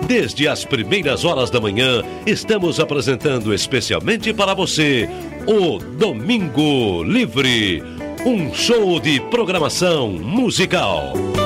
Desde as primeiras horas da manhã, estamos apresentando especialmente para você o Domingo Livre, um show de programação musical.